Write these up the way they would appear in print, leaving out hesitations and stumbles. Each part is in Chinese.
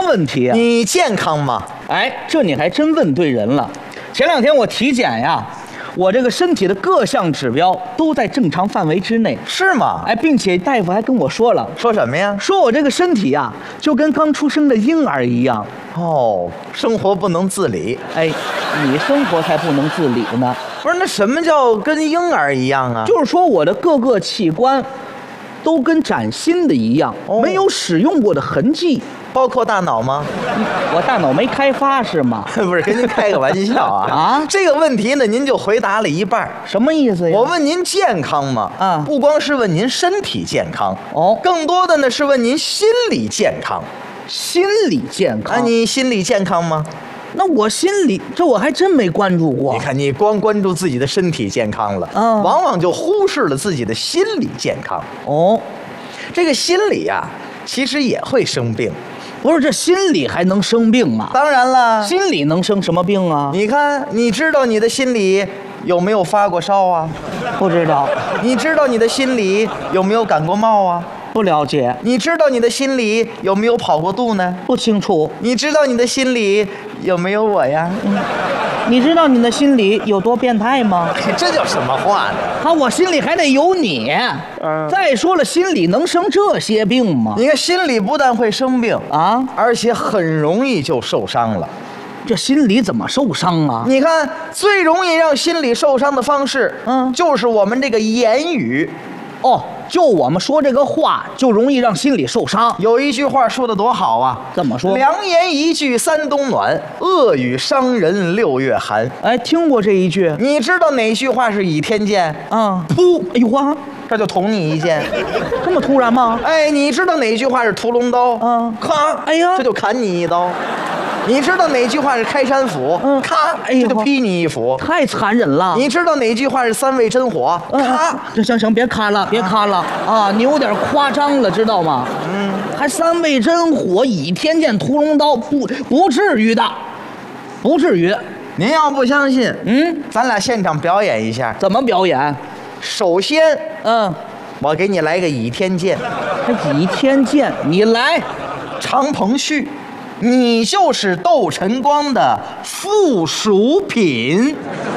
问题啊！ 你健康吗？ 哎，这你还真问对人了。前2天我体检呀，我这个身体的各项指标都在正常范围之内。 是吗？ 哎，并且大夫还跟我说了， 说什么呀？ 说我这个身体呀，就跟刚出生的婴儿一样。 哦，生活不能自理。 哎，你生活才不能自理呢。 不是，那什么叫跟婴儿一样啊？ 就是说我的各个器官都跟崭新的一样，没有使用过的痕迹。 包括大脑吗？ 我大脑没开发是吗？ 不是，跟您开个玩笑啊！ 啊， 这个问题呢，您就回答了一半。 什么意思呀？ 我问您健康吗？ 啊， 不光是问您身体健康， 哦， 更多的呢是问您心理健康。 心理健康？ 你心理健康吗？ 那我心里这我还真没关注过。 你看，你光关注自己的身体健康了，往往就忽视了自己的心理健康。 哦， 这个心理呀，其实也会生病。 不是，这心理还能生病吗？ 当然了， 心理能生什么病啊？ 你看，你知道你的心里有没有发过烧啊？ 不知道。 你知道你的心里有没有感过冒啊？ 不了解。 你知道你的心里有没有跑过肚呢？ 不清楚。 你知道你的心里有没有我呀？ 你知道你的心里有多变态吗？ 这叫什么话呢？ 啊，我心里还得有你。再说了，心里能生这些病吗？ 你看，心里不但会生病啊， 而且很容易就受伤了。 这心理怎么受伤啊？ 你看，最容易让心理受伤的方式，就是我们这个言语。 哦，就我们说这个话，就容易让心里受伤。 有一句话说得多好啊！ 怎么说？ 良言一句三冬暖，恶语伤人6月寒。 哎，听过这一句。 你知道哪句话是倚天剑？ 噗！哎呦啊， 这就捅你一剑。 这么突然吗？ 哎，你知道哪句话是屠龙刀？咔！ 哎呀， 这就砍你一刀。你知道哪句话是开山斧？咔！这就劈你一斧。 太残忍了。 你知道哪句话是3味真火？咔！ 行，别咔了，别咔了啊！你有点夸张了，知道吗？还3味真火、倚天剑、屠龙刀，不至于的，不至于。 您要不相信，咱俩现场表演一下。 怎么表演？ 首先，我给你来个倚天剑。 倚天剑，你来。 常鹏旭，你就是窦晨光的附属品。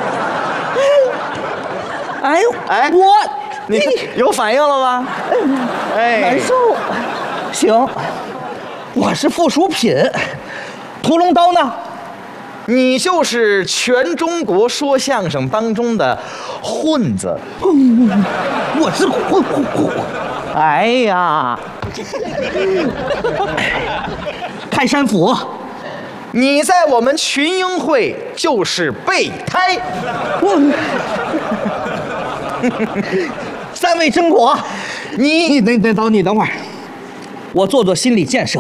哎呦， 你有反应了吗？ 难受。行，我是附属品。屠龙刀呢？ 你就是全中国说相声当中的混子。 我是混。哎呀，开山斧。 你在我们群英会就是备胎。 3味真火。你等会儿，我做心理建设。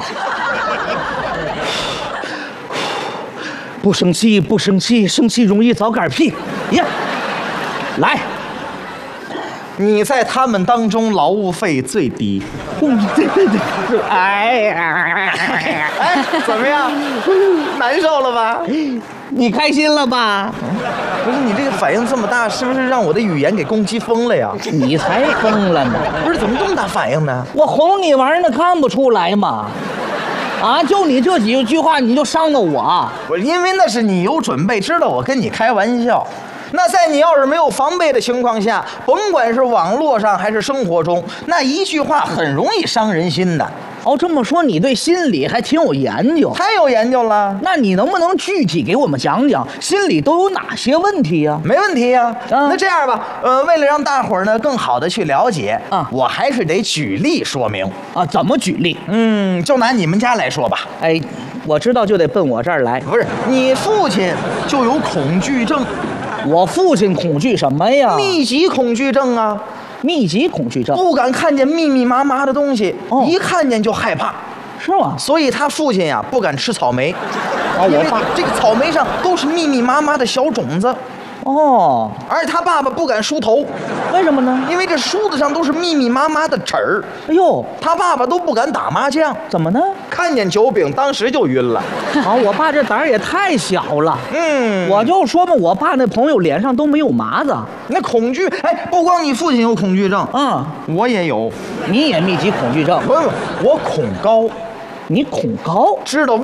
不生气，生气容易早嗝屁。呀，来， 你在他们当中劳务费最低。 对，哎， 怎么样？难受了吧？ 你开心了吧？ 不是，你这个反应这么大，是不是让我的语言给攻击疯了呀？ 你才疯了呢！ 不是，怎么这么大反应呢？ 我哄你玩呢，看不出来吗？啊，就你这几句话，你就伤到我。 我因为那是你有准备，知道我跟你开玩笑。那在你要是没有防备的情况下，甭管是网络上还是生活中，那一句话很容易伤人心的。 哦，这么说你对心理还挺有研究。 太有研究了。 那你能不能具体给我们讲讲心理都有哪些问题呀？ 没问题呀。那这样吧，为了让大伙儿呢更好的去了解我还是得举例说明啊。怎么举例？ 就拿你们家来说吧。 哎，我知道就得奔我这儿来。 不是，你父亲就有恐惧症。 我父亲恐惧什么呀？ 密集恐惧症啊。 密集恐惧症， 不敢看见密密麻麻的东西，一看见就害怕， 是吗？ 所以他父亲呀不敢吃草莓， 因为这个草莓上都是密密麻麻的小种子。而他爸爸不敢梳头， 为什么呢？ 因为这梳子上都是密密麻麻的褶儿。 哎呦， 他爸爸都不敢打麻将， 怎么呢？ 看见酒饼当时就晕了。 我爸这胆儿也太小了。我就说嘛，我爸那朋友脸上都没有麻子。 那恐惧，不光你父亲有恐惧症，我也有。 你也密集恐惧症？ 不，我恐高。 你恐高？ 知道